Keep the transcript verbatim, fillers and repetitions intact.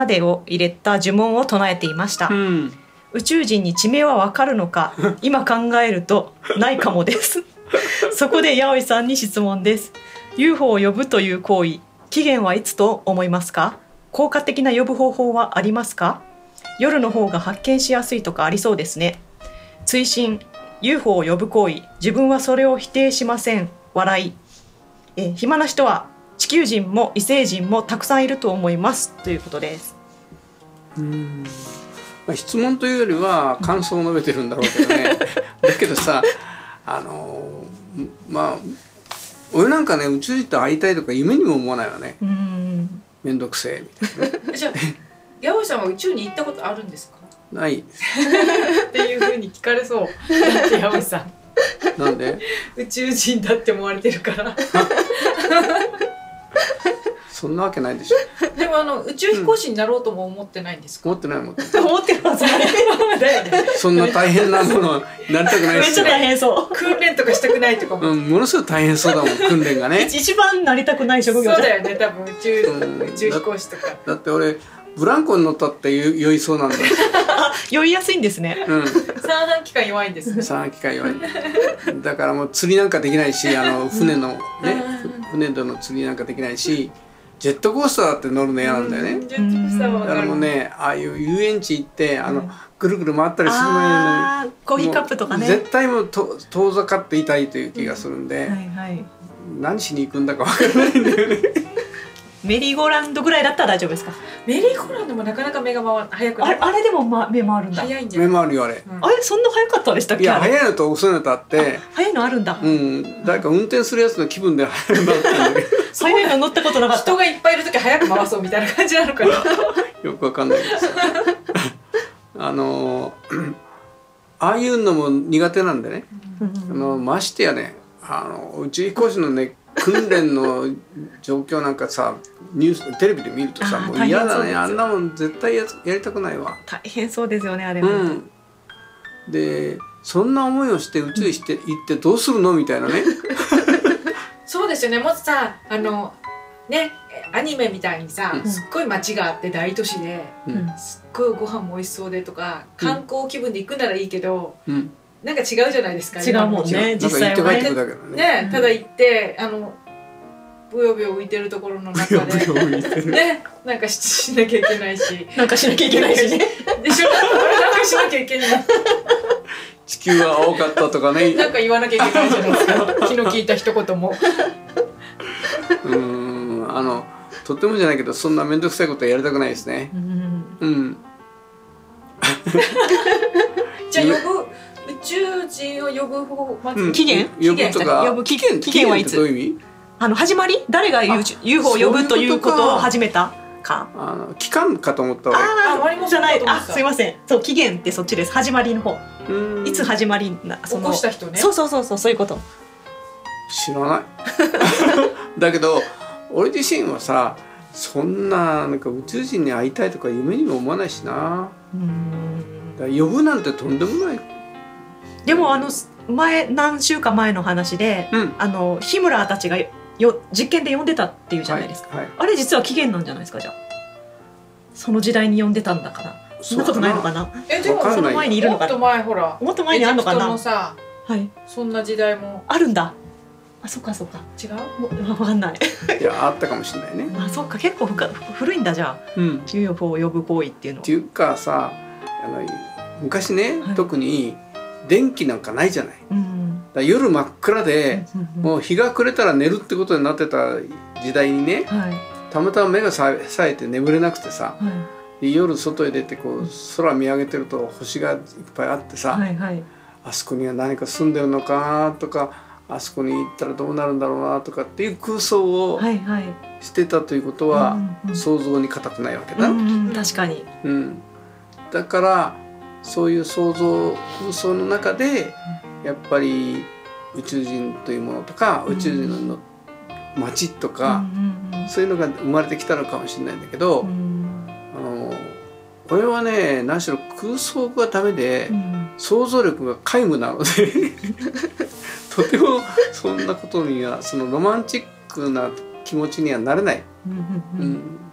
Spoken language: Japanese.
でを入れた呪文を唱えていました、うん、宇宙人に地名はわかるのか今考えるとないかもですそこで八尾さんに質問です。 ユーフォー を呼ぶという行為、期限はいつと思いますか？効果的な呼ぶ方法はありますか？夜の方が発見しやすいとかありそうですね。追伸 ユーフォー を呼ぶ行為、自分はそれを否定しません。笑い。え暇な人は地球人も異星人もたくさんいると思いますということです。 うーん、まあ、質問というよりは感想を述べてるんだろうけどねだけどさ、あのまあ俺なんかね、宇宙人と会いたいとか夢にも思わないわね。うん、めんどくせえみたいなじゃあ八尾さんは宇宙に行ったことあるんですか？ ないっていうふうに聞かれそう。だって八尾さんなんで宇宙人だって思われてるからそんなわけないでしょ。 でもあの宇宙飛行士になろうとも思ってないんですか？ 思ってない思ってない思ってるはずないそんな大変なものになりたくないですよ。 めっちゃ大変そう。 訓練とかしたくないとかも、 うん、ものすごい大変そうだもん訓練がね一番なりたくない職業そうだよね、多分宇宙、うん、宇宙飛行士とかだ, だって俺ブランコに乗ったって酔いそうなんだあ、酔いやすいんですね、 うん、 三半規管弱いんですね。 三半規管弱いだからもう釣りなんかできないし、あの船のね、船での釣りなんかできないし、ジェットコースターって乗るの嫌なんだよね。 ジェットコースターは分かる。 だからもうね、ああいう遊園地行ってあの、うん、ぐるぐる回ったりする前にコーヒーカップとかね、 絶対もうと遠ざかっていたいという気がするんで、うん、はいはい、何しに行くんだか分からないんだよねメリーゴーランドぐらいだったら大丈夫ですか？ メリーゴーランドもなかなか目が回早くない。 あれ、あれでも、ま、目回るんだ。 早いんじゃない？ 目回るよあれ、 うん、あれそんな早かったでしたっけ？ いや早いのと遅いのとあって、 早いのあるんだ。 うん、誰か運転するやつの気分で早いの早いの乗ったことなかった。 人がいっぱいいるとき早く回そうみたいな感じなのかなよくわかんないけどさあのああいうのも苦手なんでね、うん、あのましてやね、あの宇宙飛行士のね訓練の状況なんかさ、ニューステレビで見るとさ、もう嫌だね。あんなもん絶対 や, やりたくないわ。 大変そうですよねあれ、 うん、でそんな思いをして宇宙して行ってどうするのみたいなねそうですよね。もっとさ、あのね、アニメみたいにさ、うん、すっごい街があって大都市で、うん、すっごいご飯も美味しそうでとか、観光気分で行くならいいけど、うん、なんか違うじゃないですか。 違うもんね、実際はね。 ね、ただ行ってあのブヨブヨ浮いてるところの中でね、なんか し, しなきゃいけないしなんかしなきゃいけないしねでしょ、なんかしなきゃいけない地球は青かったとかねなんか言わなきゃいけないじゃないですか気の利いた一言もうーん、あのとてもじゃないけどそんな面倒くさいことはやりたくないですね。うん、うん、 じゃあ呼ぶ宇宙人を呼ぶ方法、まず、うん、 期限呼ぶとか呼ぶ期限期限はいつ？ どういう意味？あの始まり？誰が ユーフォー を呼ぶということを始めたか？ あの期間かと思った俺。 ああ、終わりもじゃない。あ、すいません。そう期限ってそっちです。始まりの方。いつ始まりなその起こした人ね。 そうそうそうそう、そういうこと。 知らないだけど俺自身はさ、そんななんか宇宙人に会いたいとか夢にも思わないしな。うん、だから呼ぶなんてとんでもない。 でもあの前何週間前の話で、うん、あの日村たちがよ実験で呼んでたっていうじゃないですか、はいはい、あれ実は起源なんじゃないですか。じゃあその時代に呼んでたんだから。そんなことないのかな。 え、でもその前にいるのかな。 もっと前、ほらもっと前にあるのかな。 エジプトのさ、はい、そんな時代もあるんだ。あ、そっかそっか。 違う？ もう分かんないいや、あったかもしれないね。 あ、そっか、結構ふか古いんだ。じゃあ、うん、ユーフォー を呼ぶ行為っていうのっていうかさ、あの昔ね、はい、特に電気なんかないじゃない、うん、だ夜真っ暗で、うん、もう日が暮れたら寝るってことになってた時代にね、はい、たまたま目がさえて眠れなくてさ、はい、夜外へ出てこう空見上げてると星がいっぱいあってさ、はいはい、あそこには何か住んでるのかなとか、あそこに行ったらどうなるんだろうなとかっていう空想をしてたということは想像に難くないわけだ、 うんうん、確かに、 うん、だからそういう想像空想の中でやっぱり宇宙人というものとか、うん、宇宙人の街とか、うんうんうん、そういうのが生まれてきたのかもしれないんだけど、うん、あのこれはね、何しろ空想がダメで、うん、想像力が皆無なのでとてもそんなことにはそのロマンチックな気持ちにはなれない。うんうんうん